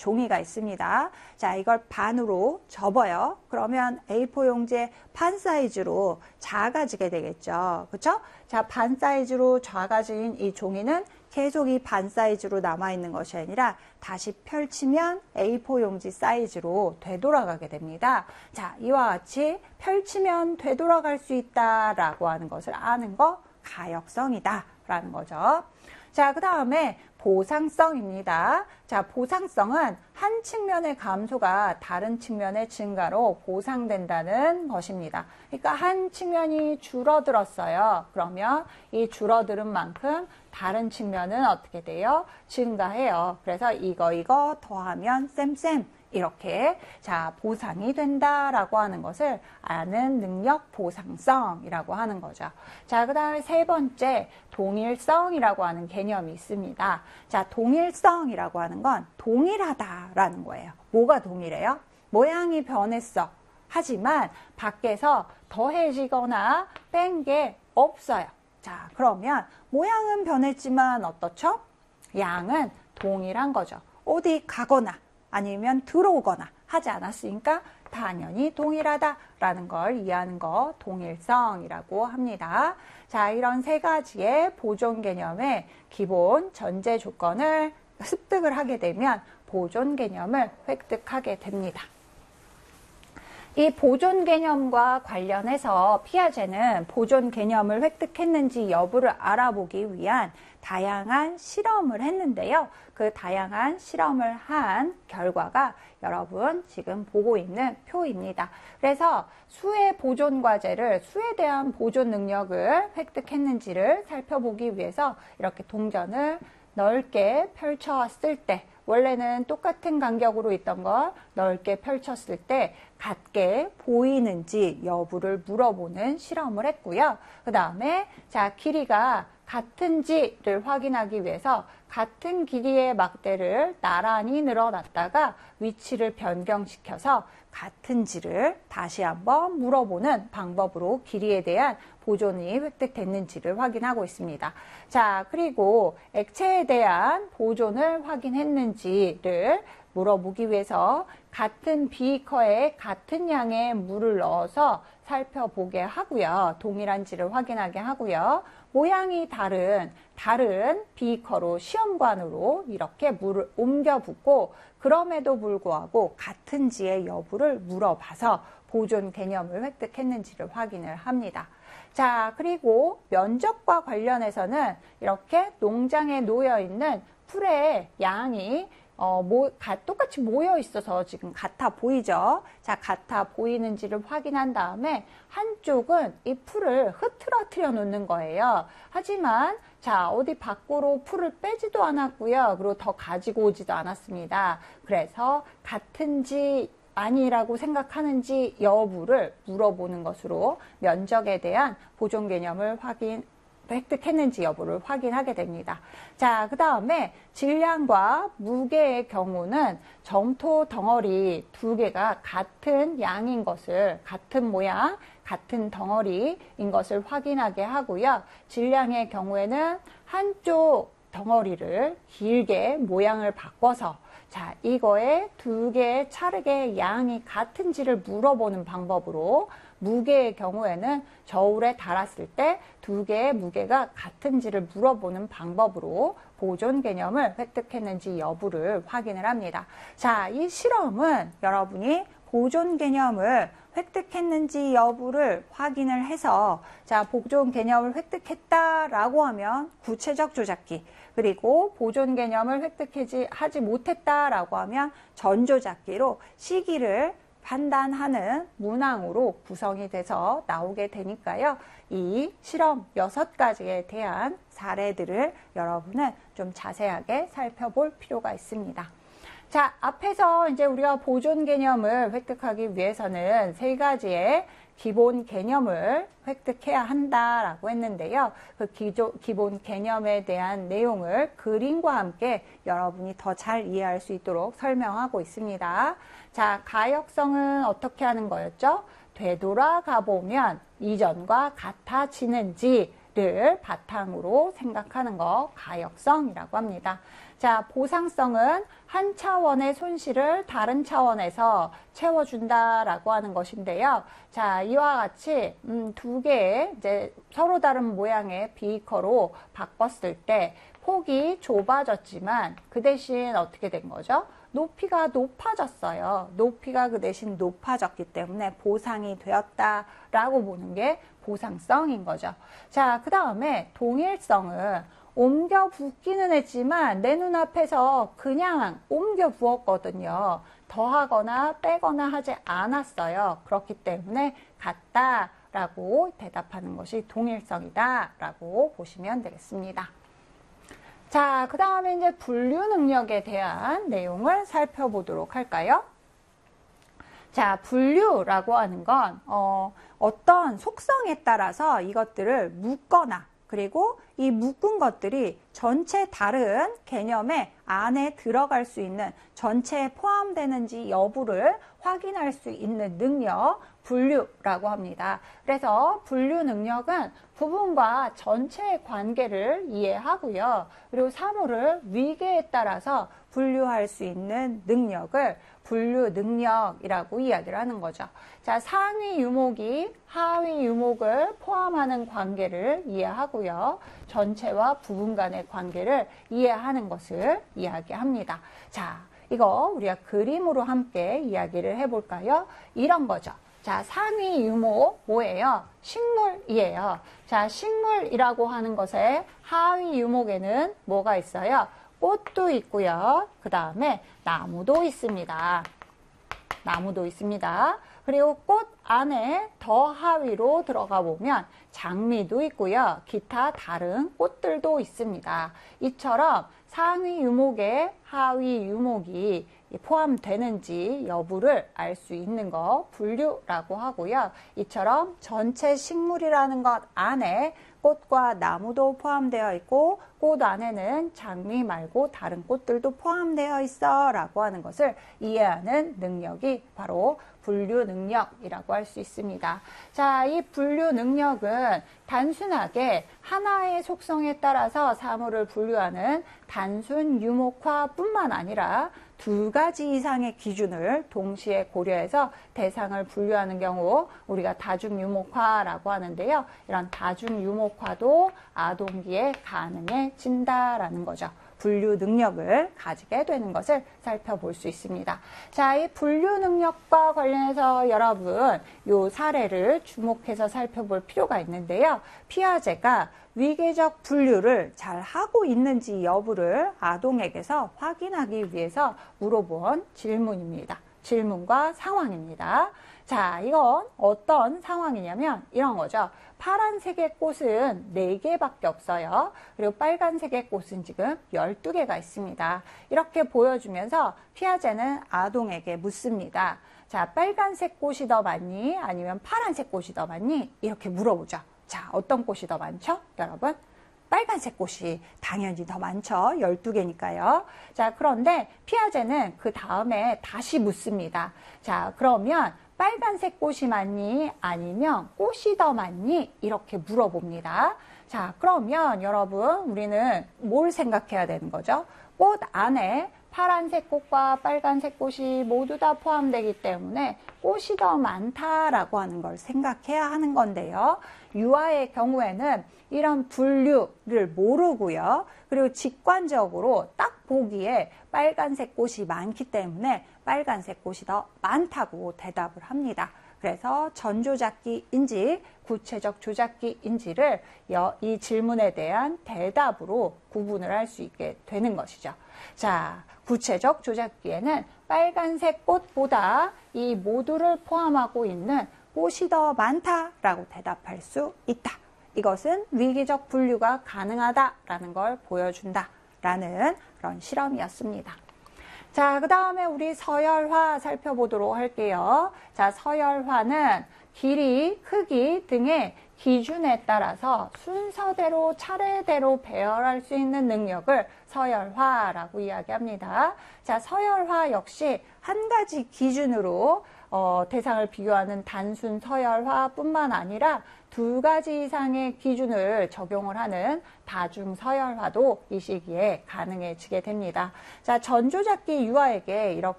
종이가 있습니다. 자, 이걸 반으로 접어요. 그러면 A4 용지의 반 사이즈로 작아지게 되겠죠. 그렇죠? 자, 반 사이즈로 작아진 이 종이는 계속 이 반 사이즈로 남아있는 것이 아니라 다시 펼치면 A4 용지 사이즈로 되돌아가게 됩니다. 자, 이와 같이 펼치면 되돌아갈 수 있다라고 하는 것을 아는 거 가역성이다 라는 거죠. 자, 그 다음에 보상성입니다. 자, 보상성은 한 측면의 감소가 다른 측면의 증가로 보상된다는 것입니다. 그러니까 한 측면이 줄어들었어요. 그러면 이 줄어드는 만큼 다른 측면은 어떻게 돼요? 증가해요. 그래서 이거 더하면 쌤 이렇게 자 보상이 된다라고 하는 것을 아는 능력 보상성이라고 하는 거죠. 자, 그 다음에 세 번째 동일성이라고 하는 개념이 있습니다. 자, 동일성이라고 하는 건 동일하다라는 거예요. 뭐가 동일해요? 모양이 변했어. 하지만 밖에서 더해지거나 뺀 게 없어요. 자, 그러면 모양은 변했지만 어떻죠? 양은 동일한 거죠. 어디 가거나 아니면 들어오거나 하지 않았으니까 당연히 동일하다라는 걸 이해하는 거 동일성이라고 합니다. 자, 이런 세 가지의 보존 개념의 기본 전제 조건을 습득을 하게 되면 보존 개념을 획득하게 됩니다. 이 보존 개념과 관련해서 피아제는 보존 개념을 획득했는지 여부를 알아보기 위한 다양한 실험을 했는데요. 그 다양한 실험을 한 결과가 여러분 지금 보고 있는 표입니다. 그래서 수의 보존 과제를 수에 대한 보존 능력을 획득했는지를 살펴보기 위해서 이렇게 동전을 넓게 펼쳤을 때 원래는 똑같은 간격으로 있던 걸 넓게 펼쳤을 때 같게 보이는지 여부를 물어보는 실험을 했고요. 그 다음에 자 길이가 같은지를 확인하기 위해서 같은 길이의 막대를 나란히 늘어놨다가 위치를 변경시켜서 같은지를 다시 한번 물어보는 방법으로 길이에 대한 보존이 획득됐는지를 확인하고 있습니다. 자, 그리고 액체에 대한 보존을 확인했는지를 물어보기 위해서 같은 비커에 같은 양의 물을 넣어서 살펴보게 하고요. 동일한지를 확인하게 하고요. 모양이 다른 비커로 시험관으로 이렇게 물을 옮겨 붓고 그럼에도 불구하고 같은지의 여부를 물어봐서 보존 개념을 획득했는지를 확인을 합니다. 자, 그리고 면적과 관련해서는 이렇게 농장에 놓여 있는 풀의 양이 똑같이 모여 있어서 지금 같아 보이죠? 자, 같아 보이는지를 확인한 다음에 한쪽은 이 풀을 흐트러뜨려 놓는 거예요. 하지만 자, 어디 밖으로 풀을 빼지도 않았고요. 그리고 더 가지고 오지도 않았습니다. 그래서 같은지 아니라고 생각하는지 여부를 물어보는 것으로 면적에 대한 보존 개념을 획득했는지 여부를 확인하게 됩니다. 자, 그 다음에 질량과 무게의 경우는 점토 덩어리 두 개가 같은 양인 것을, 같은 모양, 같은 덩어리인 것을 확인하게 하고요. 질량의 경우에는 한쪽 덩어리를 길게 모양을 바꿔서 자, 이거에 두 개의 찰흙의 양이 같은지를 물어보는 방법으로 무게의 경우에는 저울에 달았을 때 두 개의 무게가 같은지를 물어보는 방법으로 보존 개념을 획득했는지 여부를 확인을 합니다. 자, 이 실험은 여러분이 보존 개념을 획득했는지 여부를 확인을 해서 자, 보존 개념을 획득했다라고 하면 구체적 조작기, 그리고 보존 개념을 획득하지 못했다라고 하면 전조작기로 시기를 판단하는 문항으로 구성이 돼서 나오게 되니까요. 이 실험 6가지에 대한 사례들을 여러분은 좀 자세하게 살펴볼 필요가 있습니다. 자, 앞에서 이제 우리가 보존 개념을 획득하기 위해서는 3가지의 기본 개념을 획득해야 한다라고 했는데요. 그 기본 개념에 대한 내용을 그림과 함께 여러분이 더 잘 이해할 수 있도록 설명하고 있습니다. 자, 가역성은 어떻게 하는 거였죠? 되돌아가 보면 이전과 같아지는지 를 바탕으로 생각하는 거 가역성이라고 합니다. 자, 보상성은 한 차원의 손실을 다른 차원에서 채워준다라고 하는 것인데요. 자, 이와 같이 두 개의 이제 서로 다른 모양의 비커로 바꿨을 때 폭이 좁아졌지만 그 대신 어떻게 된 거죠? 높이가 높아졌어요. 높이가 그 대신 높아졌기 때문에 보상이 되었다라고 보는 게 보상성인 거죠. 자, 그 다음에 동일성은 옮겨 붓기는 했지만 내 눈앞에서 그냥 옮겨 부었거든요. 더하거나 빼거나 하지 않았어요. 그렇기 때문에 같다라고 대답하는 것이 동일성이다라고 보시면 되겠습니다. 자, 그 다음에 이제 분류 능력에 대한 내용을 살펴보도록 할까요? 자, 분류라고 하는 건 어떤 속성에 따라서 이것들을 묶거나 그리고 이 묶은 것들이 전체 다른 개념의 안에 들어갈 수 있는 전체에 포함되는지 여부를 확인할 수 있는 능력, 분류라고 합니다. 그래서 분류 능력은 부분과 전체의 관계를 이해하고요. 그리고 사물을 위계에 따라서 분류할 수 있는 능력을 분류 능력이라고 이야기를 하는 거죠. 자, 상위 유목이 하위 유목을 포함하는 관계를 이해하고요. 전체와 부분 간의 관계를 이해하는 것을 이야기합니다. 자, 이거 우리가 그림으로 함께 이야기를 해볼까요? 이런 거죠. 자, 상위 유목 뭐예요? 식물이에요. 자, 식물이라고 하는 것에 하위 유목에는 뭐가 있어요? 꽃도 있고요. 그 다음에 나무도 있습니다. 나무도 있습니다. 그리고 꽃 안에 더 하위로 들어가 보면 장미도 있고요. 기타 다른 꽃들도 있습니다. 이처럼 상위 유목에 하위 유목이 포함되는지 여부를 알 수 있는 거 분류라고 하고요. 이처럼 전체 식물이라는 것 안에 꽃과 나무도 포함되어 있고 꽃 안에는 장미 말고 다른 꽃들도 포함되어 있어 라고 하는 것을 이해하는 능력이 바로 분류 능력이라고 할 수 있습니다. 자, 이 분류 능력은 단순하게 하나의 속성에 따라서 사물을 분류하는 단순 유목화뿐만 아니라 두 가지 이상의 기준을 동시에 고려해서 대상을 분류하는 경우 우리가 다중유목화라고 하는데요. 이런 다중유목화도 아동기에 가능해진다라는 거죠. 분류 능력을 가지게 되는 것을 살펴볼 수 있습니다. 자, 이 분류 능력과 관련해서 여러분 이 사례를 주목해서 살펴볼 필요가 있는데요. 피아제가 위계적 분류를 잘 하고 있는지 여부를 아동에게서 확인하기 위해서 물어본 질문입니다. 질문과 상황입니다. 자, 이건 어떤 상황이냐면 이런 거죠. 파란색의 꽃은 4개밖에 없어요. 그리고 빨간색의 꽃은 지금 12개가 있습니다. 이렇게 보여주면서 피아제는 아동에게 묻습니다. 자, 빨간색 꽃이 더 많니? 아니면 파란색 꽃이 더 많니? 이렇게 물어보죠. 자, 어떤 꽃이 더 많죠? 여러분? 빨간색 꽃이 당연히 더 많죠. 12개니까요. 자, 그런데 피아제는 그 다음에 다시 묻습니다. 자, 그러면 빨간색 꽃이 많니? 아니면 꽃이 더 많니? 이렇게 물어봅니다. 자, 그러면 여러분 우리는 뭘 생각해야 되는 거죠? 꽃 안에 파란색 꽃과 빨간색 꽃이 모두 다 포함되기 때문에 꽃이 더 많다라고 하는 걸 생각해야 하는 건데요. 유아의 경우에는 이런 분류를 모르고요. 그리고 직관적으로 딱 보기에 빨간색 꽃이 많기 때문에 빨간색 꽃이 더 많다고 대답을 합니다. 그래서 전조잡기인지 구체적 조잡기인지를 이 질문에 대한 대답으로 구분을 할 수 있게 되는 것이죠. 자, 구체적 조잡기에는 빨간색 꽃보다 이 모두를 포함하고 있는 꽃이 더 많다라고 대답할 수 있다. 이것은 위계적 분류가 가능하다라는 걸 보여준다라는 그런 실험이었습니다. 자, 그 다음에 우리 서열화 살펴보도록 할게요. 자, 서열화는 길이, 크기 등의 기준에 따라서 순서대로 차례대로 배열할 수 있는 능력을 서열화라고 이야기합니다. 자, 서열화 역시 한 가지 기준으로 대상을 비교하는 단순 서열화뿐만 아니라 두 가지 이상의 기준을 적용을 하는 다중서열화도 이 시기에 가능해지게 됩니다. 자, 전조잡기 유아에게 이렇게